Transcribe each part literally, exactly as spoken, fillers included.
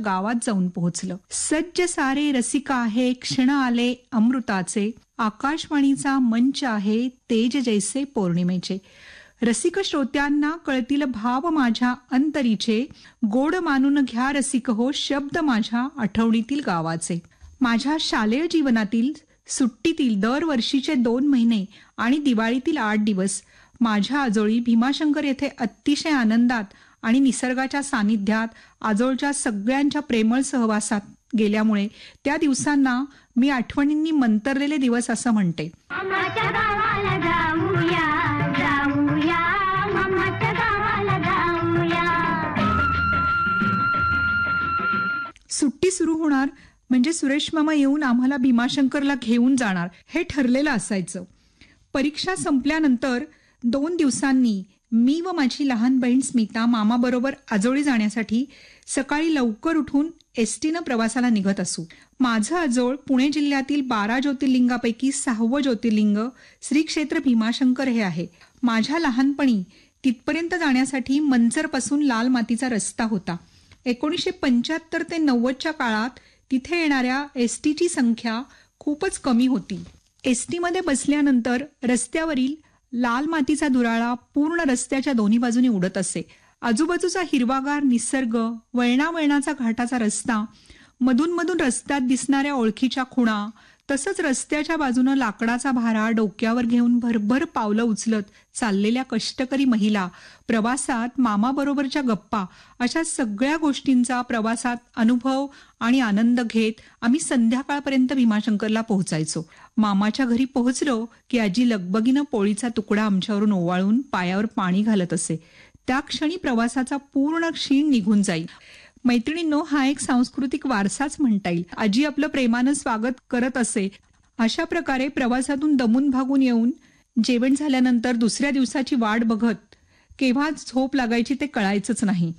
गावात जाऊन पोहोचलं. सज्ज सारे रसिका आहे, क्षण आले अमृताचे, आकाशवाणीचा मंच आहे, तेज जैसे पौर्णिमेचे. रसिक श्रोत्यांना कळतील भाव माझ्या अंतरीचे, गोड मानून घ्या रसिक हो शब्द माझ्या आठवणीतील गावाचे. माझ्या शालेय जीवनातील सुट्टीतील दरवर्षीचे दोन महिने आणि दिवाळीतील आठ दिवस माझ्या आजोळी भीमाशंकर येथे अतिशय आनंदात आणि निसर्गाच्या सानिध्यात आजोळच्या सगळ्यांच्या प्रेमळ सहवासात गेल्यामुळे त्या दिवसांना मी आठवणींनी मंतरलेले दिवस असं म्हणते. सुट्टी सुरू होणार म्हणजे सुरेश मामा येऊन आम्हाला भीमाशंकरला घेऊन जाणार हे ठरलेलं असायचं. परीक्षा संपल्यानंतर दोन दिवसांनी मी व माझी लहान बहीण स्मिता मामाबरोबर आजोळी जाण्यासाठी सकाळी लवकर उठून एसटीनं प्रवासाला निघत असू. माझं आजोळ पुणे जिल्ह्यातील बारा ज्योतिर्लिंगापैकी सहावं ज्योतिर्लिंग श्री क्षेत्र भीमाशंकर हे आहे. माझ्या लहानपणी तिथपर्यंत जाण्यासाठी मंचरपासून लाल मातीचा रस्ता होता. एकोणीसशे पंच्याहत्तर ते नव्वदच्या काळात तिथे येणाऱ्या एसटीची संख्या खूपच कमी होती. एसटीमध्ये बसल्यानंतर रस्त्यावरील लाल मातीचा दुराळा पूर्ण रस्त्याच्या दोन्ही बाजूनी उडत असे. आजूबाजूचा हिरवागार निसर्ग, वळणावळणाचा घाटाचा रस्ता, मधून मधून रस्त्यात दिसणाऱ्या ओळखीच्या खुणा, तसंच रस्त्याच्या बाजूनं लाकडाचा भारा डोक्यावर घेऊन भरभर पावलं उचलत चाललेल्या कष्टकरी महिला, प्रवासात मामाबरोबरच्या गप्पा, अशा सगळ्या गोष्टींचा प्रवासात अनुभव आणि आनंद घेत आम्ही संध्याकाळपर्यंत भीमाशंकरला पोहोचायचो. मामाच्या घरी पोहोचलो की आजी लगबगीनं पोळीचा तुकडा आमच्यावरून ओवाळून पायावर पाणी घालत असे. त्या क्षणी प्रवासाचा पूर्ण क्षीण निघून जाईल. मैत्रिणींनो, हा एक सांस्कृतिक वारसाच म्हणता येईल. आजी आपलं प्रेमानं स्वागत करत असे. अशा प्रकारे प्रवासातून दमून भागून येऊन जेवण झाल्यानंतर दुसऱ्या दिवसाची वाट बघत केव्हा झोप लागायची ते कळायचंच नाही.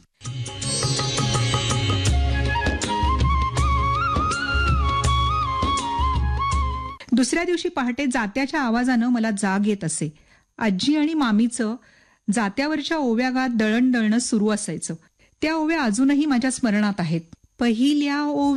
दुसऱ्या दिवशी पहाटे जात्याच्या आवाजानं मला जाग येत असे. आजी आणि मामीचं जात्यावरच्या ओव्यागात दळण दळणं सुरू असायचं. त्या ओव्या अजूनही माझ्या स्मरणात आहेत. पहिल्या ओव्या